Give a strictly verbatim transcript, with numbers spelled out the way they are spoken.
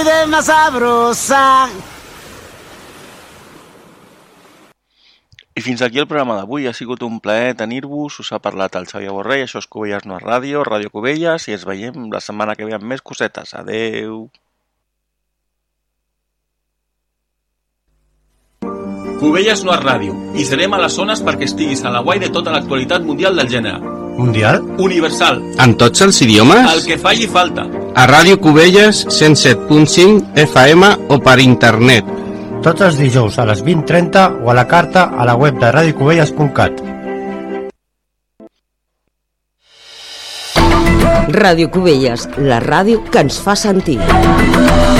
de más sabrosa. I fins aquí el programa d'avui. Ha sigut un plaer tenir-vos. Us ha parlat el Xavier Borrell. Això és Cubelles no és ràdio, Ràdio Cubelles, i ens veiem la setmana que ve amb més cosetes. Adeu. Cubelles no és ràdio, i serem a les zones perquè estiguis a la guai de tota l'actualitat mundial del gènere. Mundial? Universal. En tots els idiomes? El que falli falta. A Ràdio Cubelles cent set punt cinc F M o per internet. Tots els dijous a les vint trenta o a la carta a la web de ràdio cubelles punt cat. Ràdio Cubelles, la ràdio que ens fa sentir.